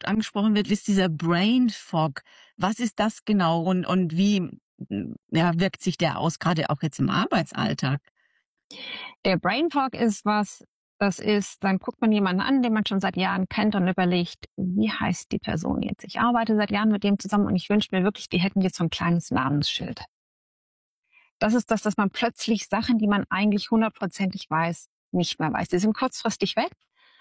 oft angesprochen wird, ist dieser Brain Fog. Was ist das genau und wie wirkt sich der aus, gerade auch jetzt im Arbeitsalltag? Der Brain Fog ist dann guckt man jemanden an, den man schon seit Jahren kennt und überlegt, wie heißt die Person jetzt? Ich arbeite seit Jahren mit dem zusammen und ich wünsche mir wirklich, die hätten jetzt so ein kleines Namensschild. Das ist das, dass man plötzlich Sachen, die man eigentlich hundertprozentig weiß, nicht mehr weiß. Die sind kurzfristig weg.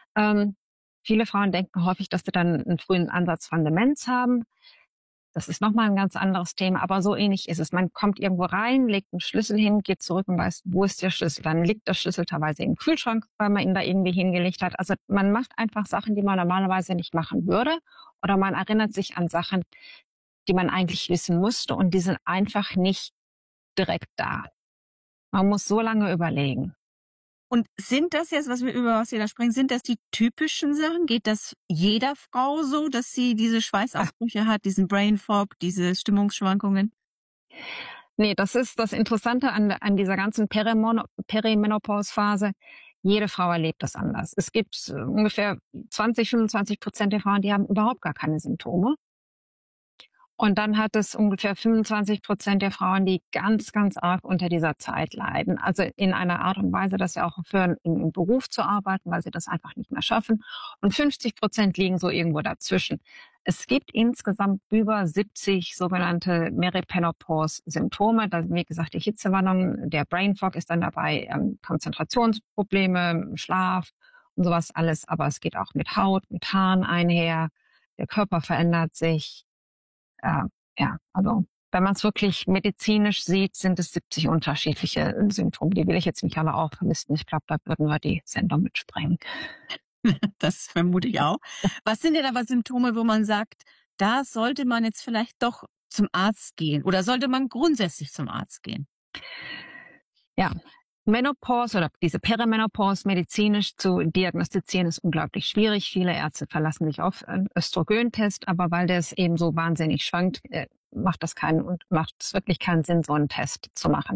Viele Frauen denken häufig, dass sie dann einen frühen Ansatz von Demenz haben. Das ist nochmal ein ganz anderes Thema, aber so ähnlich ist es. Man kommt irgendwo rein, legt einen Schlüssel hin, geht zurück und weiß, wo ist der Schlüssel? Dann liegt der Schlüssel teilweise im Kühlschrank, weil man ihn da irgendwie hingelegt hat. Also man macht einfach Sachen, die man normalerweise nicht machen würde. Oder man erinnert sich an Sachen, die man eigentlich wissen musste und die sind einfach nicht direkt da. Man muss so lange überlegen. Und sind das jetzt, über was wir da sprechen, sind das die typischen Sachen? Geht das jeder Frau so, dass sie diese Schweißausbrüche hat, diesen Brain Fog, diese Stimmungsschwankungen? Nee, das ist das Interessante an dieser ganzen Perimenopause-Phase. Jede Frau erlebt das anders. Es gibt ungefähr 20-25% der Frauen, die haben überhaupt gar keine Symptome. Und dann hat es ungefähr 25% der Frauen, die ganz, ganz arg unter dieser Zeit leiden. Also in einer Art und Weise, dass sie auch aufhören, im Beruf zu arbeiten, weil sie das einfach nicht mehr schaffen. Und 50% liegen so irgendwo dazwischen. Es gibt insgesamt über 70 sogenannte Perimenopause-Symptome. Da, wie gesagt, die Hitzewallung, der Brain Fog ist dann dabei, Konzentrationsprobleme, Schlaf und sowas alles. Aber es geht auch mit Haut, mit Haaren einher. Der Körper verändert sich. Also wenn man es wirklich medizinisch sieht, sind es 70 unterschiedliche Symptome. Die will ich jetzt nicht alle auflisten. Ich glaube, da würden wir die Sendung mitsprengen. Das vermute ich auch. Was sind denn aber Symptome, wo man sagt, da sollte man jetzt vielleicht doch zum Arzt gehen oder sollte man grundsätzlich zum Arzt gehen? Ja, Menopause oder diese Perimenopause medizinisch zu diagnostizieren ist unglaublich schwierig. Viele Ärzte verlassen sich auf einen Östrogentest, aber weil das eben so wahnsinnig schwankt, macht es wirklich keinen Sinn, so einen Test zu machen.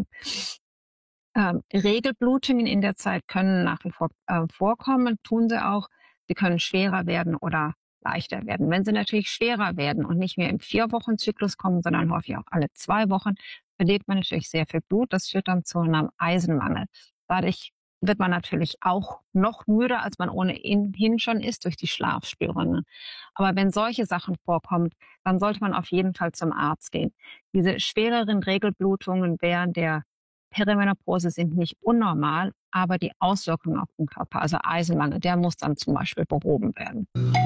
Regelblutungen in der Zeit können nach wie vor vorkommen, tun sie auch. Sie können schwerer werden oder leichter werden. Wenn sie natürlich schwerer werden und nicht mehr im 4-Wochen-Zyklus kommen, sondern häufig auch alle 2 Wochen, verliert man natürlich sehr viel Blut. Das führt dann zu einem Eisenmangel. Dadurch wird man natürlich auch noch müder, als man ohnehin schon ist, durch die Schlafstörungen. Aber wenn solche Sachen vorkommen, dann sollte man auf jeden Fall zum Arzt gehen. Diese schwereren Regelblutungen während der Perimenopause sind nicht unnormal, aber die Auswirkungen auf den Körper, also Eisenmangel, der muss dann zum Beispiel behoben werden.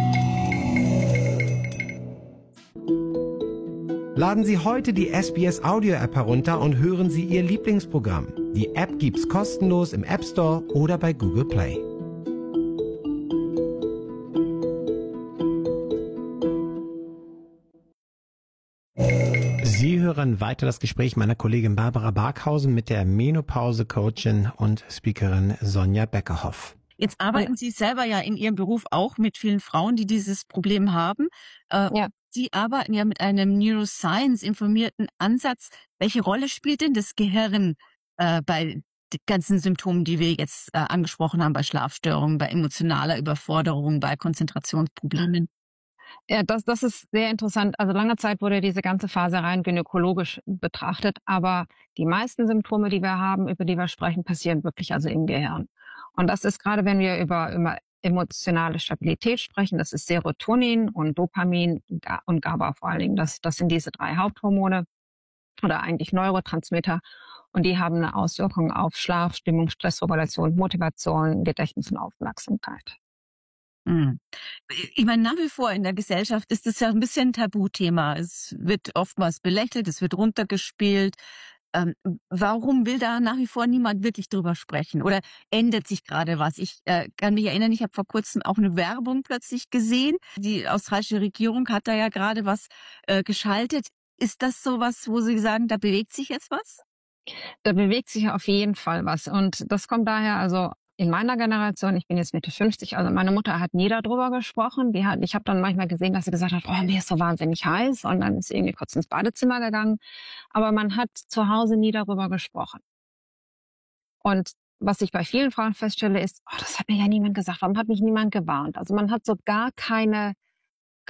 Laden Sie heute die SBS Audio App herunter und hören Sie Ihr Lieblingsprogramm. Die App gibt's kostenlos im App Store oder bei Google Play. Sie hören weiter das Gespräch meiner Kollegin Barbara Barkhausen mit der Menopause-Coachin und Speakerin Sonja Beckerhoff. Jetzt arbeiten Sie selber ja in Ihrem Beruf auch mit vielen Frauen, die dieses Problem haben. Ja. Sie arbeiten ja mit einem Neuroscience-informierten Ansatz. Welche Rolle spielt denn das Gehirn bei den ganzen Symptomen, die wir jetzt angesprochen haben, bei Schlafstörungen, bei emotionaler Überforderung, bei Konzentrationsproblemen? Ja, das ist sehr interessant. Also lange Zeit wurde diese ganze Phase rein gynäkologisch betrachtet, aber die meisten Symptome, die wir haben, über die wir sprechen, passieren wirklich also im Gehirn. Und das ist gerade, wenn wir über emotionale Stabilität sprechen, das ist Serotonin und Dopamin und GABA vor allen Dingen. Das sind diese 3 Haupthormone oder eigentlich Neurotransmitter. Und die haben eine Auswirkung auf Schlaf, Stimmung, Stressregulation, Motivation, Gedächtnis und Aufmerksamkeit. Ich meine, nach wie vor in der Gesellschaft ist das ja ein bisschen ein Tabuthema. Es wird oftmals belächelt, es wird runtergespielt. Warum will da nach wie vor niemand wirklich drüber sprechen? Oder ändert sich gerade was? Ich kann mich erinnern, ich habe vor kurzem auch eine Werbung plötzlich gesehen. Die australische Regierung hat da ja gerade was geschaltet. Ist das sowas, wo Sie sagen, da bewegt sich jetzt was? Da bewegt sich auf jeden Fall was. Und das kommt daher, also in meiner Generation, ich bin jetzt Mitte 50, also meine Mutter hat nie darüber gesprochen. Ich habe dann manchmal gesehen, dass sie gesagt hat, oh, mir ist so wahnsinnig heiß, und dann ist sie irgendwie kurz ins Badezimmer gegangen. Aber man hat zu Hause nie darüber gesprochen. Und was ich bei vielen Frauen feststelle, ist, oh, das hat mir ja niemand gesagt. Warum hat mich niemand gewarnt? Also man hat so gar keine